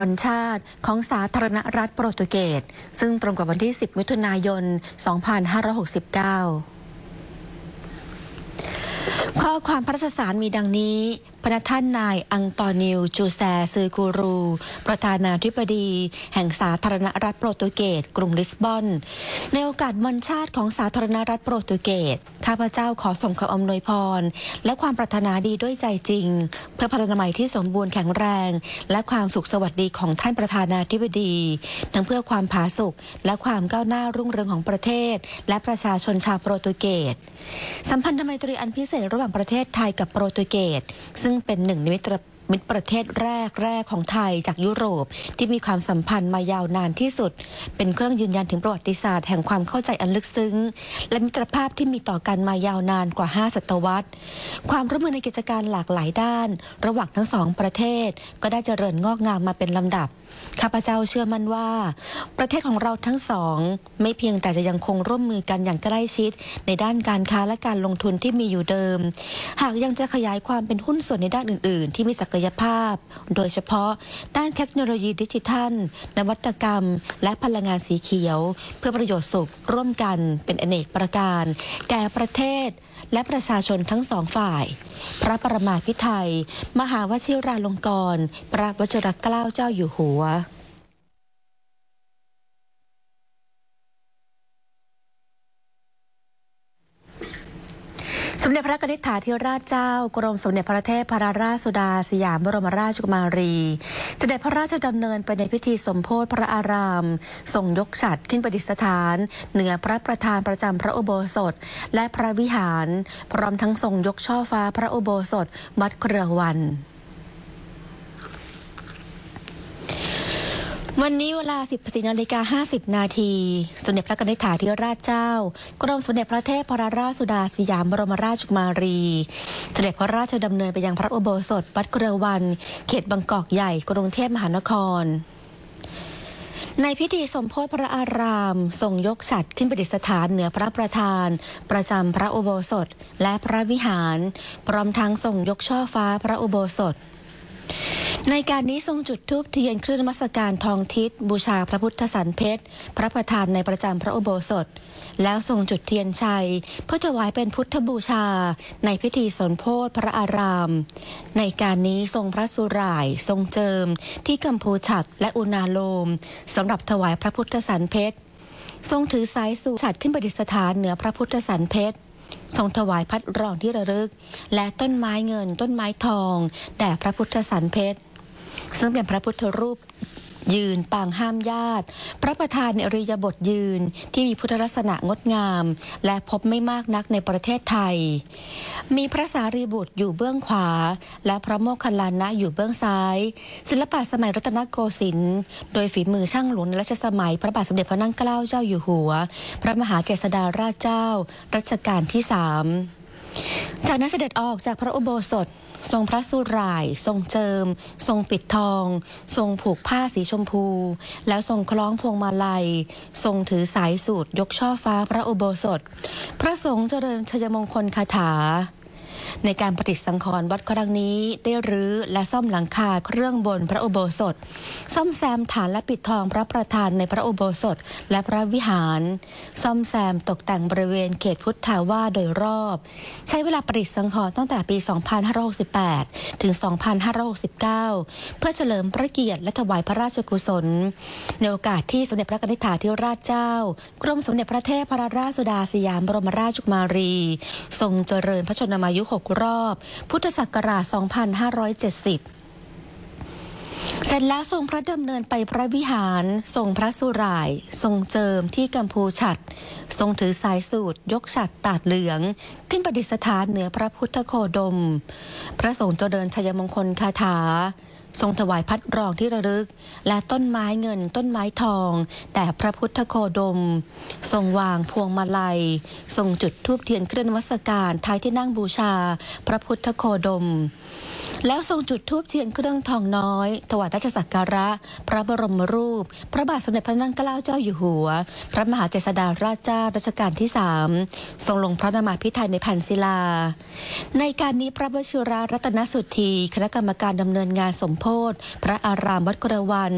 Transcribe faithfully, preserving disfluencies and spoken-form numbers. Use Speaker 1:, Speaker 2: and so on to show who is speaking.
Speaker 1: วันชาติของสาธารณรัฐโปรตุเกสซึ่งตรงกับวันที่สิบมิถุนายนสองพันห้าร้อยหกสิบเก้าข้อความพระราชสารมีดังนี้พระท่านนายอังตอนิวจูแซซือกูรูประธานาธิบดีแห่งสาธารณรัฐโปรตุเกสกรุงลิสบอนในโอกาสวันชาติของสาธารณรัฐโปรตุเกสข้าพเจ้าขอส่งคำอำนวยพรและความปรารถนาดีด้วยใจจริงเพื่อพลานามัยที่สมบูรณ์แข็งแรงและความสุขสวัสดีของท่านประธานาธิบดีทั้งเพื่อความผาสุกและความก้าวหน้ารุ่งเรืองของประเทศและประชาชนชาวโปรตุเกสสัมพันธไมตรีอันพิเศษระหว่างประเทศไทยกับโปรตุเกสซึ่งเป็นหนึ่งในมิตรมิตรประเทศแรกแรกของไทยจากยุโรปที่มีความสัมพันธ์มายาวนานที่สุดเป็นเครื่องยืนยันถึงประวัติศาสตร์แห่งความเข้าใจอันลึกซึ้งและมิตรภาพที่มีต่อกันมายาวนานกว่าห้าศตวรรษความร่วมมือในกิจการหลากหลายด้านระหว่างทั้งสองประเทศก็ได้เจริญงอกงามมาเป็นลำดับข้าพเจ้าเชื่อมั่นว่าประเทศของเราทั้งสองไม่เพียงแต่จะยังคงร่วมมือกันอย่างใกล้ชิดในด้านการค้าและการลงทุนที่มีอยู่เดิมหากยังจะขยายความเป็นหุ้นส่วนในด้านอื่นๆที่มีศักยภาพโดยเฉพาะด้านเทคโนโลยีดิจิทัลนวัตกรรมและพลังงานสีเขียวเพื่อประโยชน์สุขร่วมกันเป็นอเนกประการแก่ประเทศและประชาชนทั้งสองฝ่ายพระประมาภิไธยมหาวชิราลงกรณ์พระวชิรเกล้าเจ้าอยู่หัวสมเด็จพระนิธิธิราชเจ้ากรมสมเด็จพระเทพรัตนราชสุดาสยามบรมราชกุมารีเสด็จพระราชดำเนินไปในพิธีสมโภชพระอารามทรงยกฉัตรขึ้นประดิษฐานเหนือพระประธานประจำพระอุโบสถและพระวิหารพร้อมทั้งทรงยกช่อฟ้าพระอุโบสถวัดเครือวันวันนี้เวลา สิบสี่นาฬิกาห้าสิบนาทีสมเด็จพระนิธิธิราชเจ้ากรมสมเด็จพระเทพรัตนราชสุดาสยามบรมราชกุมารีเสด็จพระราชดำเนินไปยังพระอุโบสถวัดเครือวันเขตบางกอกใหญ่กรุงเทพมหานครในพิธีสมโภชพระอารามทรงยกฉัตรขึ้นประดิษฐานเหนือพระประธานประจำพระอุโบสถและพระวิหารพร้อมทั้งทรงยกช่อฟ้าพระอุโบสถในการนี้ทรงจุดธูปเทียนเครื่องนมัสการทองทิศบูชาพระพุทธสันเพชรพระประธานในประจำพระอุโบสถแล้วทรงจุดเทียนชัยเพื่อถวายเป็นพุทธบูชาในพิธีสมโภชพระอารามในการนี้ทรงพระสุร่ายทรงเจิมที่กัมพูฉัตรและอุณาโลมสำหรับถวายพระพุทธสันเพชรทรงถือสายสู่ฉัตรขึ้นประดิษฐานเหนือพระพุทธสันเพชรทรงถวายพัดรองที่ระลึกและต้นไม้เงินต้นไม้ทองแด่พระพุทธสันเพชรซึ่งเป็นพระพุทธรูปยืนปางห้ามญาติพระประธานในอริยบทยืนที่มีพุทธลักษณะงดงามและพบไม่มากนักในประเทศไทยมีพระสารีบุตรอยู่เบื้องขวาและพระโมคคัลลานะอยู่เบื้องซ้ายศิลปะสมัยรัตนโกสินทร์โดยฝีมือช่างหลวงในรัชสมัยพระบาทสมเด็จพระนั่งเกล้าเจ้าอยู่หัวพระมหาเจษฎาราชเจ้ารัชกาลที่สามจากนั้นเสด็จออกจากพระอุโบสถทรงพระสุร่ายทรงเจิมทรงปิดทองทรงผูกผ้าสีชมพูแล้วทรงคล้องพวงมาลัยทรงถือสายสูตรยกช่อฟ้าพระอุโบสถพระสงฆ์เจริญชัยมงคลคาถาในการปฏิสังขรณ์วัดครั้งนี้ได้รื้อและซ่อมหลังคาเครื่องบนพระอุโบสถซ่อมแซมฐานและปิดทองพระประธานในพระอุโบสถและพระวิหารซ่อมแซมตกแต่งบริเวณเขตพุทธาวาสโดยรอบใช้เวลาปฏิสังขรณ์ตั้งแต่ปี สองพันห้าร้อยหกสิบแปด ถึง สองพันห้าร้อยหกสิบเก้า เพื่อเฉลิมพระเกียรติและถวายพระราชกุศลในโอกาสที่สมเด็จพระนิธิธิราชเจ้ากรมสมเด็จพระเทพรัตนราชสุดาสยามบรมราชกุมารีทรงเจริญพระชนมายุหกรอบพุทธศักราช สองพันห้าร้อยเจ็ดสิบ เสร็จแล้วทรงพระดำเนินไปพระวิหารทรงพระสุร่ายทรงเจิมที่กัมพูฉัตรทรงถือสายสูตรยกฉัตรตาดเหลืองขึ้นประดิษฐานเหนือพระพุทธโคดมพระสงฆ์เจริญชัยมงคลคาถาทรงถวายพัดรองที่ระลึกและต้นไม้เงินต้นไม้ทองแด่พระพุทธโคดมทรงวางพวงมาลัยทรงจุดธูปเทียนเครื่องนมัสการท้ายที่นั่งบูชาพระพุทธโคดมแล้วทรงจุดธูปเทียนเครื่องทองน้อยถวายราชสักการะพระบรมรูปพระบาทสมเด็จพระนั่งเกล้าเจ้าอยู่หัวพระมหาเจษฎาราชเจ้ารัชกาลที่สามทรงลงพระนามพิไธยในแผ่นศิลาในการนี้พระวชิรรัตนสุธีคณะกรรมการดำเนินงานสมโภชพระอารามวัดกระวัน